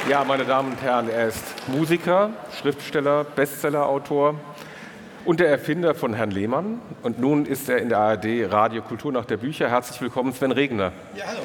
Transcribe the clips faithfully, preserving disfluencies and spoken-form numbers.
Ja, meine Damen und Herren, er ist Musiker, Schriftsteller, Bestsellerautor und der Erfinder von Herrn Lehmann. Und nun ist er in der A R D Radio Kultur nach der Bücher. Herzlich willkommen, Sven Regner. Ja, hallo.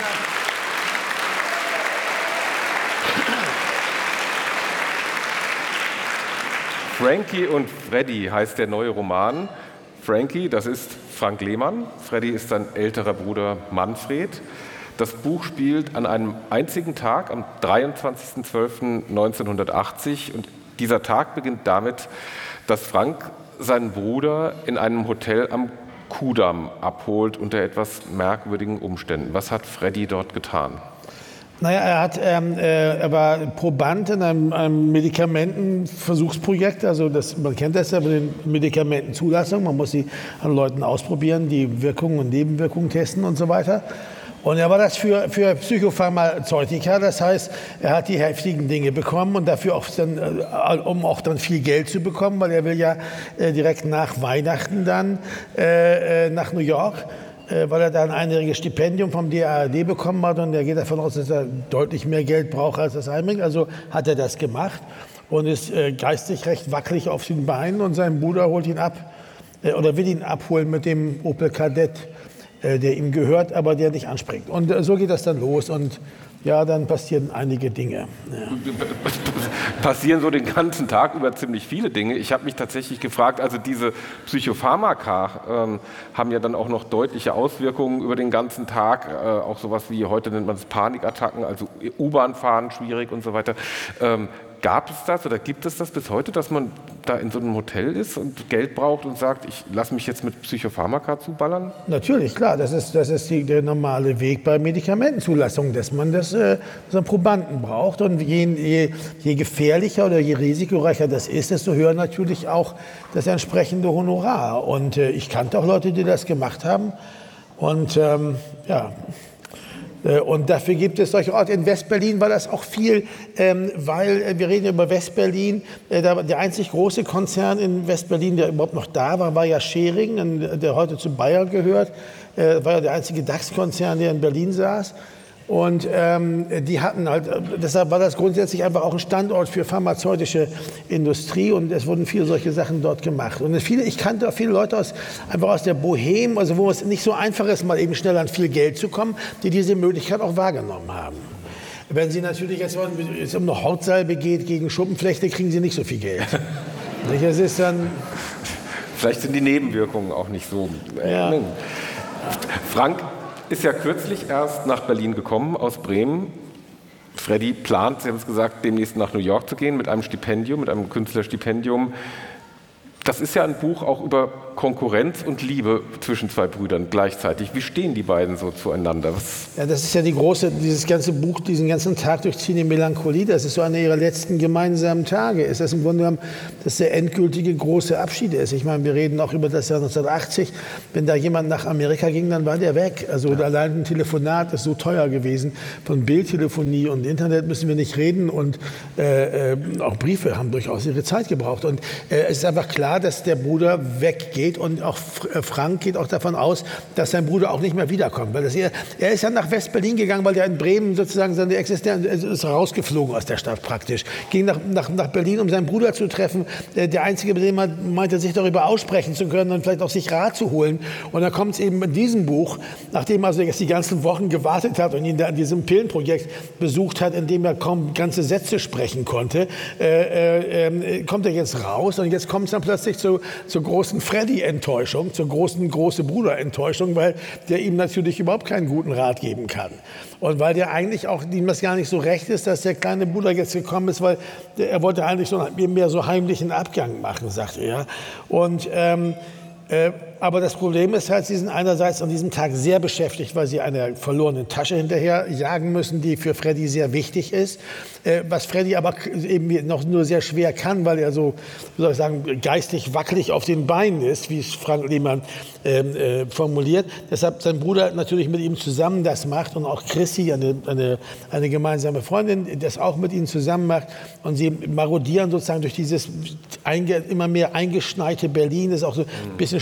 Frankie und Freddy heißt der neue Roman. Frankie, das ist Frank Lehmann. Freddy ist sein älterer Bruder Manfred. Das Buch spielt an einem einzigen Tag, am dreiundzwanzigsten zwölften neunzehnhundertachtzig. Und dieser Tag beginnt damit, dass Frank seinen Bruder in einem Hotel am Kudamm abholt unter etwas merkwürdigen Umständen. Was hat Freddy dort getan? Naja, er, hat, ähm, äh, er war Proband in einem, einem Medikamentenversuchsprojekt. Also das, man kennt das ja mit den Medikamentenzulassungen. Man muss sie an Leuten ausprobieren, die Wirkungen und Nebenwirkungen testen und so weiter. Und er war das für, für Psychopharmazeutika, das heißt, er hat die heftigen Dinge bekommen und dafür auch dann, um auch dann viel Geld zu bekommen, weil er will ja äh, direkt nach Weihnachten dann äh, nach New York, äh, weil er da ein einjähriges Stipendium vom D A R D bekommen hat und er geht davon aus, dass er deutlich mehr Geld braucht, als das einbringt. Also hat er das gemacht und ist äh, geistig recht wackelig auf den Beinen und sein Bruder holt ihn ab äh, oder will ihn abholen mit dem Opel Kadett, der ihm gehört, aber der nicht anspringt. Und so geht das dann los und ja, dann passieren einige Dinge. Ja. Passieren so den ganzen Tag über ziemlich viele Dinge. Ich habe mich tatsächlich gefragt, also diese Psychopharmaka ähm, haben ja dann auch noch deutliche Auswirkungen über den ganzen Tag, äh, auch sowas wie, heute nennt man es Panikattacken, also U-Bahn fahren schwierig und so weiter. Ähm, Gab es das oder gibt es das bis heute, dass man da in so einem Hotel ist und Geld braucht und sagt, ich lasse mich jetzt mit Psychopharmaka zuballern? Natürlich, klar. Das ist, das ist die, der normale Weg bei Medikamentenzulassungen, dass man das, äh, so einen Probanden braucht. Und je, je, je gefährlicher oder je risikoreicher das ist, desto höher natürlich auch das entsprechende Honorar. Und äh, ich kannte auch Leute, die das gemacht haben. Und ähm, ja... Und dafür gibt es solche Orte. In Westberlin war das auch viel, ähm, weil äh, wir reden über Westberlin. Äh, der, der einzig große Konzern in Westberlin, der überhaupt noch da war, war ja Schering, der heute zu Bayer gehört. Äh, war ja der einzige DAX-Konzern, der in Berlin saß. Und ähm, die hatten halt, deshalb war das grundsätzlich einfach auch ein Standort für pharmazeutische Industrie und es wurden viele solche Sachen dort gemacht. Und viele, ich kannte auch viele Leute aus, einfach aus der Bohème, also wo es nicht so einfach ist, mal eben schnell an viel Geld zu kommen, die diese Möglichkeit auch wahrgenommen haben. Wenn Sie natürlich jetzt, es um eine Hautsalbe geht gegen Schuppenflechte, kriegen Sie nicht so viel Geld. Das ist dann... Vielleicht sind die Nebenwirkungen auch nicht so... Ja. Frank ist ja kürzlich erst nach Berlin gekommen, aus Bremen. Freddy plant, Sie haben es gesagt, demnächst nach New York zu gehen mit einem Stipendium, mit einem Künstlerstipendium. Das ist ja ein Buch auch über Konkurrenz und Liebe zwischen zwei Brüdern gleichzeitig. Wie stehen die beiden so zueinander? Was ja, das ist ja die große, dieses ganze Buch, diesen ganzen Tag durchziehen die Melancholie. Das ist so einer ihrer letzten gemeinsamen Tage. Ist das im Grunde genommen, dass der endgültige große Abschied ist. Ich meine, wir reden auch über das Jahr neunzehnhundertachtzig. Wenn da jemand nach Amerika ging, dann war der weg. Also ja. Allein ein Telefonat ist so teuer gewesen. Von Bildtelefonie und Internet müssen wir nicht reden. Und äh, äh, auch Briefe haben durchaus ihre Zeit gebraucht. Und äh, es ist einfach klar, dass der Bruder weggeht und auch Frank geht auch davon aus, dass sein Bruder auch nicht mehr wiederkommt. Weil das er, er ist ja nach West-Berlin gegangen, weil er in Bremen sozusagen seine Existenz ist rausgeflogen aus der Stadt praktisch. Ging nach, nach, nach Berlin, um seinen Bruder zu treffen. Der Einzige, mit dem man meinte, sich darüber aussprechen zu können und vielleicht auch sich Rat zu holen. Und dann kommt es eben in diesem Buch, nachdem er also jetzt die ganzen Wochen gewartet hat und ihn da an diesem Pillenprojekt besucht hat, in dem er kaum ganze Sätze sprechen konnte, äh, äh, kommt er jetzt raus und jetzt kommt es dann plötzlich zu, zur großen Freddy-Enttäuschung, zur großen große Bruder-Enttäuschung, weil der ihm natürlich überhaupt keinen guten Rat geben kann. Und weil der eigentlich auch ihm das gar nicht so recht ist, dass der kleine Bruder jetzt gekommen ist, weil der, er wollte eigentlich so mehr so heimlichen Abgang machen, sagt er. Und ähm, äh, aber das Problem ist halt, sie sind einerseits an diesem Tag sehr beschäftigt, weil sie einer verlorenen Tasche hinterher jagen müssen, die für Freddy sehr wichtig ist. Äh, was Freddy aber eben noch nur sehr schwer kann, weil er so, wie soll ich sagen, geistig wackelig auf den Beinen ist, wie es Frank Lehmann äh, äh, formuliert. Deshalb sein Bruder natürlich mit ihm zusammen das macht und auch Chrissy, eine, eine, eine gemeinsame Freundin, das auch mit ihnen zusammen macht. Und sie marodieren sozusagen durch dieses einge, immer mehr eingeschneite Berlin. Das ist auch so ein bisschen Schneekatastrophe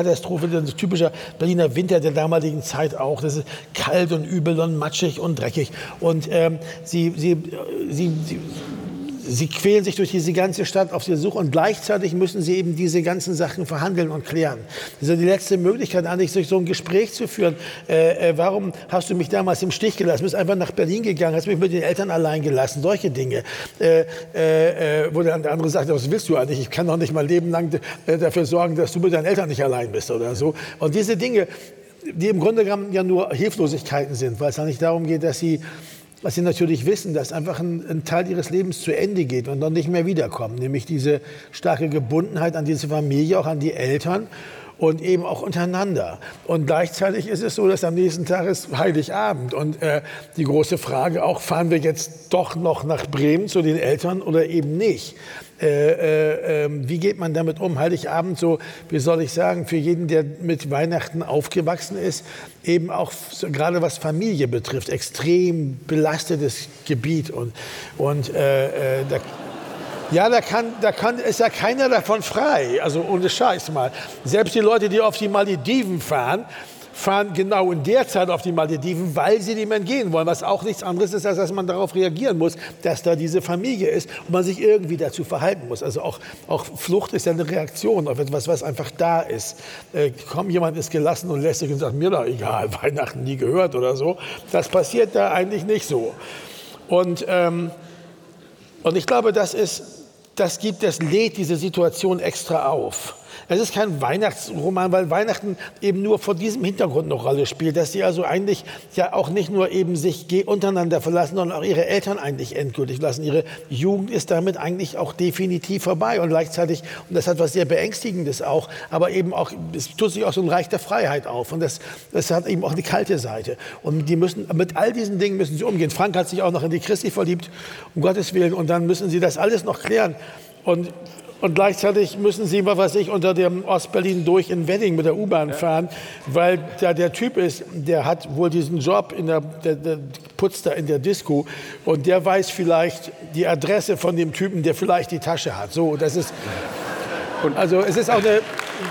Vollkatastrophe, das typische Berliner Winter der damaligen Zeit auch. Das ist kalt und übel und matschig und dreckig. Und ähm, sie, sie, sie, sie Sie quälen sich durch diese ganze Stadt auf die Suche und gleichzeitig müssen sie eben diese ganzen Sachen verhandeln und klären. Das ist die letzte Möglichkeit, eigentlich durch so ein Gespräch zu führen. Äh, äh, warum hast du mich damals im Stich gelassen? Du bist einfach nach Berlin gegangen, hast mich mit den Eltern allein gelassen. Solche Dinge. Äh, äh, wo der andere sagt, was willst du eigentlich? Ich kann doch nicht mein Leben lang dafür sorgen, dass du mit deinen Eltern nicht allein bist oder so. Und diese Dinge, die im Grunde genommen ja nur Hilflosigkeiten sind, weil es ja nicht darum geht, dass sie was sie natürlich wissen, dass einfach ein, ein Teil ihres Lebens zu Ende geht und dann nicht mehr wiederkommt, nämlich diese starke Gebundenheit an diese Familie, auch an die Eltern und eben auch untereinander. Und gleichzeitig ist es so, dass am nächsten Tag ist Heiligabend und äh, die große Frage auch, fahren wir jetzt doch noch nach Bremen zu den Eltern oder eben nicht? Äh, äh, wie geht man damit um? Heiligabend, so, wie soll ich sagen, für jeden, der mit Weihnachten aufgewachsen ist, eben auch so, gerade was Familie betrifft, extrem belastetes Gebiet. Und, und äh, äh, da, ja, da, kann, da kann, ist ja keiner davon frei, also ohne Scheiß mal. Selbst die Leute, die auf die Malediven fahren, fahren genau in der Zeit auf die Malediven, weil sie dem entgehen wollen, was auch nichts anderes ist, als dass man darauf reagieren muss, dass da diese Familie ist und man sich irgendwie dazu verhalten muss. Also auch, auch Flucht ist ja eine Reaktion auf etwas, was einfach da ist. Äh, kaum jemand ist gelassen und lässig und sagt, mir doch egal, Weihnachten nie gehört oder so. Das passiert da eigentlich nicht so. Und, ähm, und ich glaube, das, ist, das gibt, das lädt diese Situation extra auf. Es ist kein Weihnachtsroman, weil Weihnachten eben nur vor diesem Hintergrund eine Rolle spielt, dass sie also eigentlich ja auch nicht nur eben sich untereinander verlassen, sondern auch ihre Eltern eigentlich endgültig verlassen. Ihre Jugend ist damit eigentlich auch definitiv vorbei und gleichzeitig, und das hat was sehr Beängstigendes auch, aber eben auch, es tut sich auch so ein Reich der Freiheit auf und das, das hat eben auch eine kalte Seite. Und die müssen, mit all diesen Dingen müssen sie umgehen. Frank hat sich auch noch in die Christi verliebt, um Gottes Willen, und dann müssen sie das alles noch klären. Und Und gleichzeitig müssen sie, was weiß ich, unter dem Ostberlin durch in Wedding mit der U-Bahn fahren, weil da der Typ ist, der hat wohl diesen Job, in der, der, der putzt da in der Disco und der weiß vielleicht die Adresse von dem Typen, der vielleicht die Tasche hat. So, das ist, und also es ist auch eine...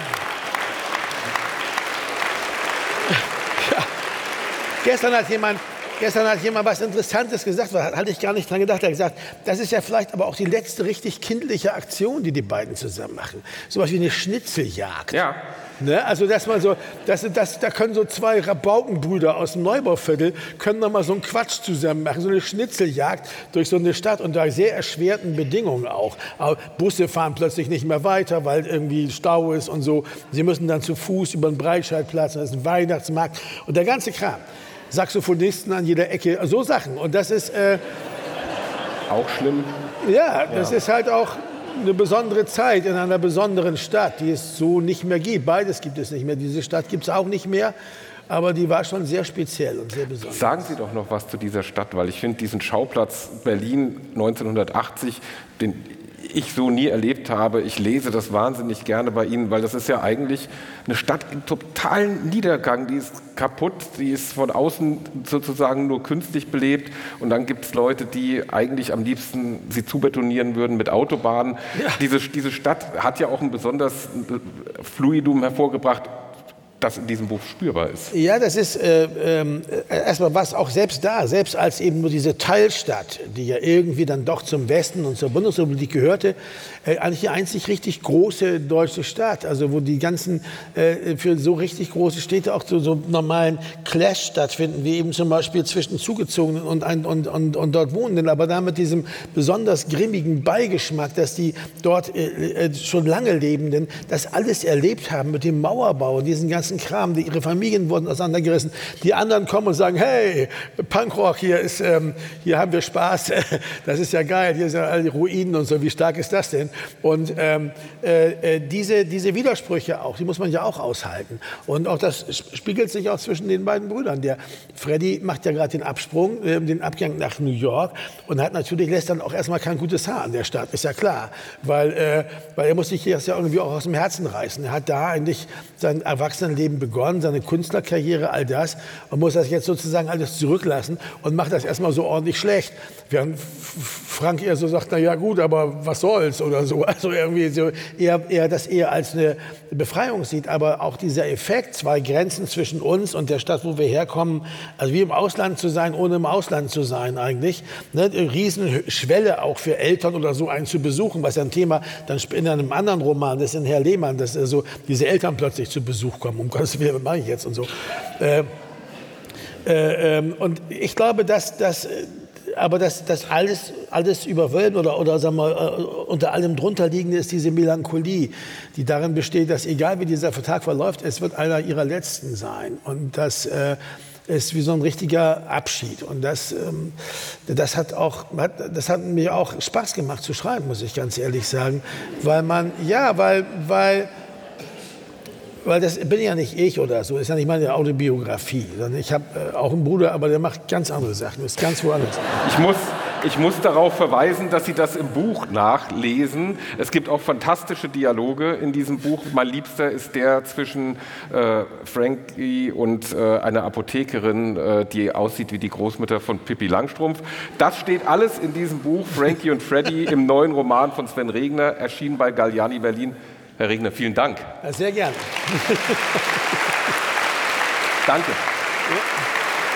Ja, gestern hat jemand... Gestern hat jemand was Interessantes gesagt, da hatte ich gar nicht dran gedacht. Er hat gesagt, das ist ja vielleicht aber auch die letzte richtig kindliche Aktion, die die beiden zusammen machen. So was wie eine Schnitzeljagd. Ja. Ne? Also, dass man so, dass, dass, da können so zwei Rabaukenbrüder aus dem Neubauviertel, können noch mal so einen Quatsch zusammen machen, so eine Schnitzeljagd durch so eine Stadt unter sehr erschwerten Bedingungen auch. Aber Busse fahren plötzlich nicht mehr weiter, weil irgendwie Stau ist und so. Sie müssen dann zu Fuß über den Breitscheidplatz, das ist ein Weihnachtsmarkt und der ganze Kram. Saxophonisten an jeder Ecke, so Sachen. Und das ist... Äh, auch schlimm. Ja, das ja. ist halt auch eine besondere Zeit in einer besonderen Stadt, die es so nicht mehr gibt. Beides gibt es nicht mehr. Diese Stadt gibt es auch nicht mehr. Aber die war schon sehr speziell und sehr besonders. Sagen Sie doch noch was zu dieser Stadt, weil ich finde diesen Schauplatz Berlin neunzehnhundertachtzig, den ich so nie erlebt habe. Ich lese das wahnsinnig gerne bei Ihnen, weil das ist ja eigentlich eine Stadt im totalen Niedergang. Die ist kaputt, die ist von außen sozusagen nur künstlich belebt. Und dann gibt es Leute, die eigentlich am liebsten sie zubetonieren würden mit Autobahnen. Ja. Diese, diese Stadt hat ja auch ein besonders Fluidum hervorgebracht, das in diesem Buch spürbar ist. Ja, das ist äh, äh, erstmal was auch selbst da, selbst als eben nur diese Teilstadt, die ja irgendwie dann doch zum Westen und zur Bundesrepublik gehörte, äh, eigentlich die einzig richtig große deutsche Stadt, also wo die ganzen, äh, für so richtig große Städte auch so, so normalen Clash stattfinden, wie eben zum Beispiel zwischen Zugezogenen und, und, und, und dort Wohnenden, aber da mit diesem besonders grimmigen Beigeschmack, dass die dort äh, schon lange Lebenden das alles erlebt haben mit dem Mauerbau und diesen ganzen Kram, die, ihre Familien wurden auseinandergerissen. Die anderen kommen und sagen, hey, Punkrock, hier, ist, ähm, hier haben wir Spaß, das ist ja geil, hier sind alle die Ruinen und so, wie stark ist das denn? Und ähm, äh, diese, diese Widersprüche auch, die muss man ja auch aushalten. Und auch das spiegelt sich auch zwischen den beiden Brüdern. Der Freddy macht ja gerade den Absprung, äh, den Abgang nach New York und hat natürlich, lässt dann auch erstmal kein gutes Haar an der Stadt, ist ja klar. Weil, äh, weil er muss sich das ja irgendwie auch aus dem Herzen reißen. Er hat da eigentlich sein Erwachsenenleben begonnen, seine Künstlerkarriere, all das, und muss das jetzt sozusagen alles zurücklassen und macht das erstmal so ordentlich schlecht. Während Frank eher so sagt, na ja gut, aber was soll's oder so. Also irgendwie so eher, eher das eher als eine Befreiung sieht. Aber auch dieser Effekt, zwei Grenzen zwischen uns und der Stadt, wo wir herkommen, also wie im Ausland zu sein, ohne im Ausland zu sein eigentlich. Ne? Eine Riesenschwelle auch für Eltern oder so einen zu besuchen, was ja ein Thema dann in einem anderen Roman, das ist in Herr Lehmann, dass so diese Eltern plötzlich zu Besuch kommen. Um Gottes Willen, was mache ich jetzt und so. Äh, äh, äh, und ich glaube, dass das aber das, das alles, alles überwölbt oder, oder sagen wir, unter allem drunter liegende ist diese Melancholie, die darin besteht, dass egal wie dieser Tag verläuft, es wird einer ihrer letzten sein. Und das äh, ist wie so ein richtiger Abschied. Und das, ähm, das, hat auch, hat, das hat mir auch Spaß gemacht zu schreiben, muss ich ganz ehrlich sagen. Weil man, ja, weil, weil Weil das bin ja nicht ich oder so, das ist ja nicht meine Autobiografie. Ich habe äh, auch einen Bruder, aber der macht ganz andere Sachen, ist ganz woanders. Ich muss, ich muss darauf verweisen, dass Sie das im Buch nachlesen. Es gibt auch fantastische Dialoge in diesem Buch. Mein Liebster ist der zwischen äh, Frankie und äh, einer Apothekerin, äh, die aussieht wie die Großmutter von Pippi Langstrumpf. Das steht alles in diesem Buch, Frankie und Freddy, im neuen Roman von Sven Regner, erschienen bei Galliani Berlin. Herr Regner, vielen Dank. Ja, sehr gerne. Danke. Ja.